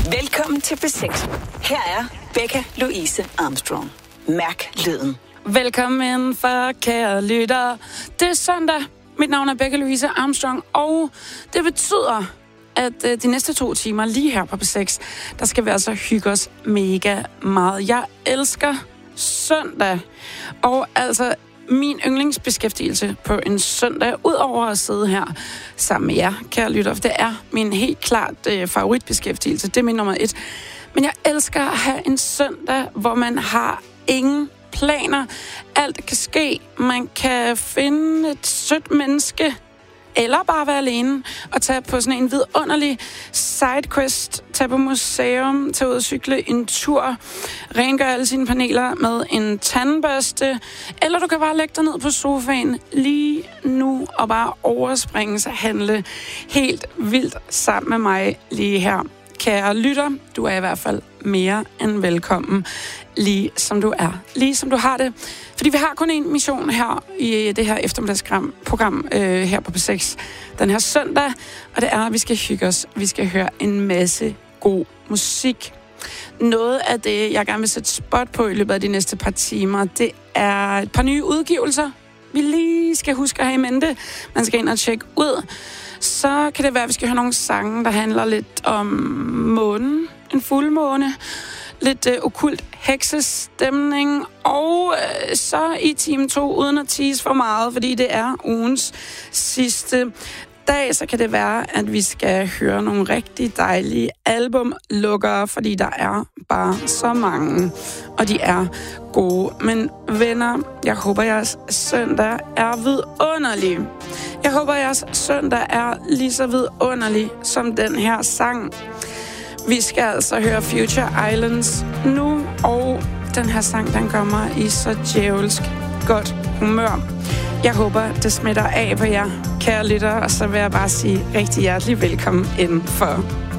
Velkommen til B6. Her er Becca Louise Armstrong. Mærk lyden. Velkommen for kære lytter. Det er søndag. Mit navn er Becca Louise Armstrong, og det betyder, at de næste 2 timer lige her på B6, der skal vi altså hygge os mega meget. Jeg elsker søndag, og altså min yndlingsbeskæftigelse på en søndag, udover at sidde her sammen med jer, kære lytter, det er min helt klart favoritbeskæftigelse. Det er min nummer 1. Men jeg elsker at have en søndag, hvor man har ingen planer. Alt kan ske. Man kan finde et sødt menneske, eller bare være alene og tage på sådan en vidunderlig sidequest, tage på museum, tage ud og cykle en tur, rengøre alle sine paneler med en tandbørste, eller du kan bare lægge dig ned på sofaen lige nu og bare overspringe sig handle helt vildt sammen med mig lige her. Kære lytter, du er i hvert fald mere end velkommen, lige som du er, lige som du har det. Fordi vi har kun en mission her i det her eftermiddagsprogram her på P6 den her søndag, og det er, at vi skal hygge os. Vi skal høre en masse god musik. Noget af det, jeg gerne vil sætte spot på i løbet af de næste par timer, det er et par nye udgivelser, vi lige skal huske at have i mente. Man skal ind og tjekke ud. Så kan det være, at vi skal høre nogle sange, der handler lidt om månen, en fuldmåne, lidt okkult heksestemning, og så i time 2, uden at tease for meget, fordi det er ugens sidste dag, så kan det være, at vi skal høre nogle rigtig dejlige albumlukkere, fordi der er bare så mange, og de er gode. Men venner, jeg håber, jeres søndag er vidunderlig. Jeg håber, jeres søndag er lige så vidunderlig som den her sang. Vi skal altså høre Future Islands nu, og den her sang, den kommer i så djævelsk godt humør. Jeg håber, det smitter af på jer, kære lyttere, og så vil jeg bare sige rigtig hjertelig velkommen indenfor.